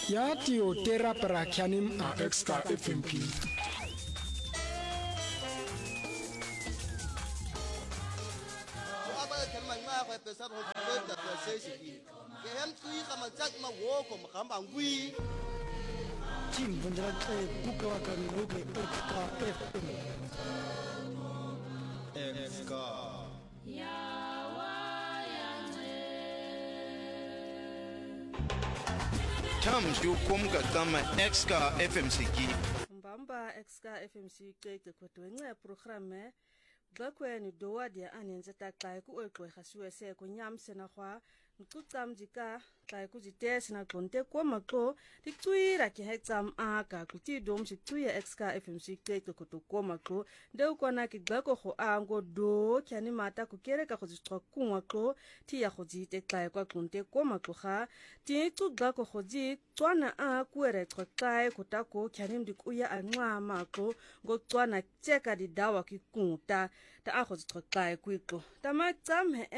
Ya tio tera perakianim a exka FMP. Tams yu kumka kama exka FMCG. Mbamba exka FMC keke kwetuenye programe Glakweni doa dia anenze takai ku ekwe khasuwe se ku nyamse na khwa nkutamjika kai ku jitesi na konte kwa maklo diktuira ki hexam aka ku ti dom situya exka FMC keke kutukwa maklo ndeu kona ki glako kho ango do kyani mata ku kereka khu jitwa kunwa klo ti ya khu jite kai kwa konte kwa maklo kha ti tu glako khu ji tswana a kuere kai kutako kyani mdikuya anwa maklo go tswana cheka di dawa ki kunta ta a khotso kai kwiko ta ma tsame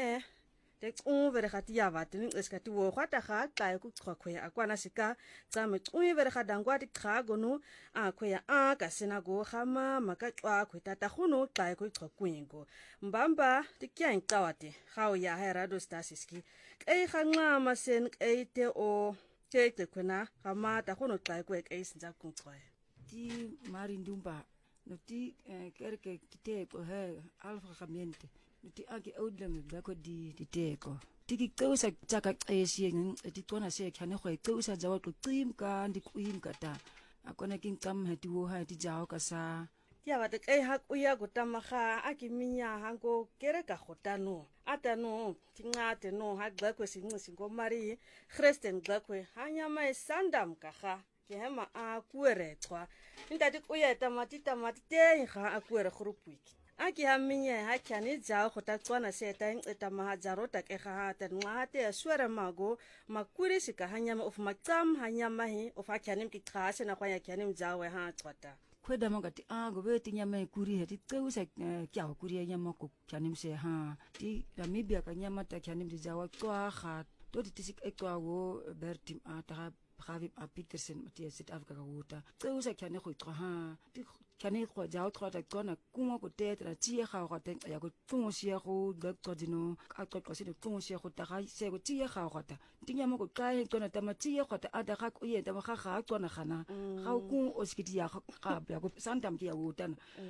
te tsuvere khati yava tini eskati wo khata kha kai ku khoya akwana sika tsame tsuvere khadangwa ti khago no a khoya a ka sena go khama maka twa khweta ta khuno kai ku khokwingo mbamba ti kyang tsawate khao ya herado stasiski kai khanga masen kai te o te kwena khama ta khuno kai ku kai sinza ku khoya ti marindumba no ti kerke titeko he alfagamente no ti ake oudlem bako di titeko tiki kausa tsaka esieng ti tona se khane khoi kausa jawa to timka ndi kuimka ta akona king kam he ti wo ha ti jawo ka sa ya ba te kai ha kuya go tamaga a ke minya hango kere ka gotano atano tingate no ha gbakwe singo mari Christian gbakwe hanya mai sandam ka ga hema a kuere twa ndati kuya tamati te ga a kuere groupwiki aki haminye ha kyane jawo khota tswana seta etama ha jarota ke ga ta ngate swere mago makuri sika hanyama of matsam hanyama hi of akyane ki khase na kwanya kyane mjawe ha tswata kweda mangati go beti nyama kuri he ti tseusa kya kuri nyama ko kyane mse ha ti Namibia ka nyama ta kyane mjawa kwa ga to ti sik ekwa wo bertim ata Ravi Peterson Matthias South Africa ka wuta tseusa kyane go twa ha ti kyane go jawo twa ta kona kungo go tetra tie ga go ta ya go tungsia go doctor dino ka twa se tungsia go ta ga se go tie ga go ta tinya mo go kae kona ta matie go ta ada ga go ye ta ga ga tsona gana ga ku o skiti ya ga ya go sandam ki ya wuta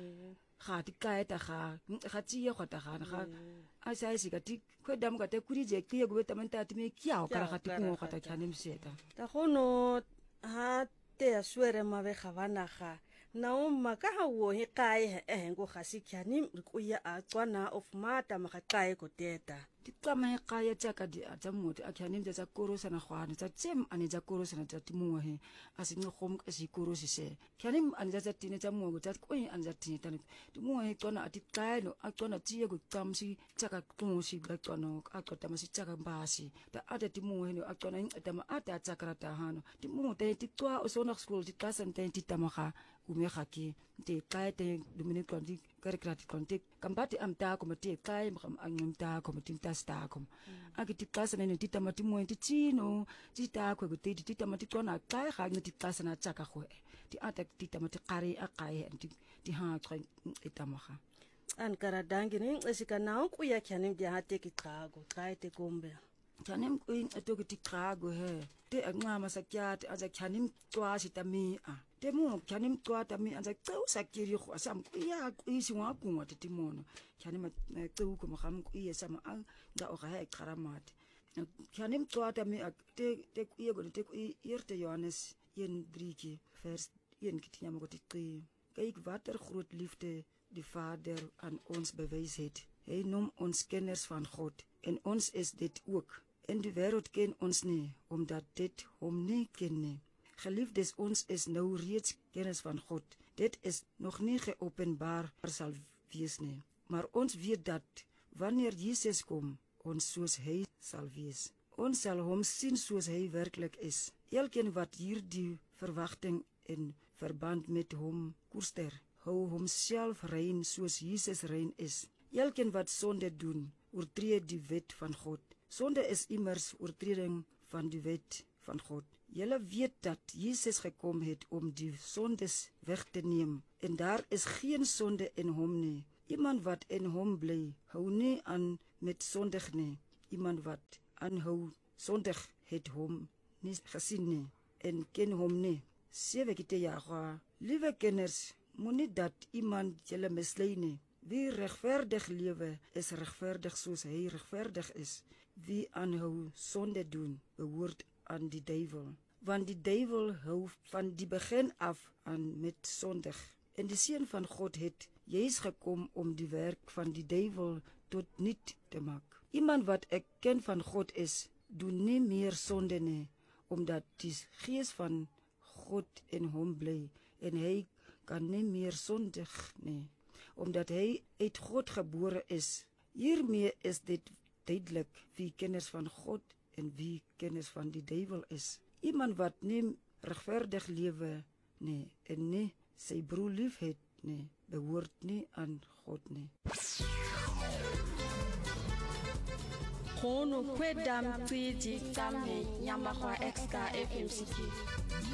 ga ti kae ta ga tie go ta ga a sa isi ka ti kwedam ka te kuri je ki go beta menta ti me kiao ka ga ti kungo ga ta kyane mseta ta gono ha te aswere mabe khavana ga na maka ha wo he kai go khasi kyani ku ya a tswana of mata maka kai ko teta ti kama kaya tsaka di atsamuti akyani mtsa korosa na khwana tsa tsem ani tsa korosa na tsa timu he asini khom ka si korosi se kyani ani tsa tine tsa mu go tsa ko ani tsa tine tani timu he tsona ati kaino atona tie go tsamsi tsaka tumusi ga tsona akota masi tsaka mbasi ta ata timu he no atona atama ata tsaka ta hano timu te ti twa osona school ti kasan te ti tamaga ume khaki te kai te Dominic Konti karkrati konti kambati amta ko mate kai amta ko mate sta kom akiti klasa ne ti tamati mo ti chino ti ta ko ti tamati kona kai ga ne ti klasa na tsaka go ti ata ti tamati qari aqai ti ha tsai itamaga an karadangi ni esika na ku ya kyane dia hate ki qago kai te kombe kyanem ku ato ki qago he te angama sakyat aza kyanem twa sitami te mo kyanem twa tami aza tsau sakiri go asam ku ya ku isi wa ku wa te mono kyanem tsau ko magam ku ya sama ang da o ga he karamat kyanem twa tami te ku ye go te ku irte Johannes 1:3 vers 1 kitinya mo te kyk watter groot liefde die Vader aan ons bewys het. Hy noem ons kenners van God en ons is dit ook. En die wêreld ken ons nie omdat dit hom nie ken nie. Geliefdes, ons is nou reeds kenners van God. Dit is nog nie geopenbaar sal wees nie. Maar ons weet dat wanneer Jesus kom, ons soos hy sal wees. Ons sal hom sien soos hy werklik is. Elkeen wat hierdie verwagting in verband met hom koester, hou homself rein soos Jesus rein is. Elkeen wat sonde doen, oortree die wet van God. Sonde is immers oortreding van die wet van God. Julle weet dat Jesus gekom het om die sondes weg te neem en daar is geen sonde in hom nie. Iemand wat in hom bly, hou nie aan met sondig nie. Iemand wat aanhou sondig het hom nie gesien nie en ken hom nie. 7 keer ja, liewe kinders, moenie dat iemand julle mislei nie. Wie regverdig lewe, is regverdig soos hy regverdig is. Wie aanhou sonde doen, behoort aan die duiwel. Want die duiwel hou van die begin af aan met sondig. En die Seun van God het juis gekom om die werk van die duiwel tot niet te maak. Iemand wat erken van God is, doen nie meer sonde nie, omdat die Gees van God in hom bly, en hy kan nie meer sondig nie, omdat hy uit God gebore is. Hiermee is dit duidelik wie kinders van God en wie kinders van die duiwel is. Iemand wat nie regverdig lewe nie, en nie sy broer lief het nie, behoort nie aan God nie. Kono kwedam twiji tame nyama kwa XK FMCG.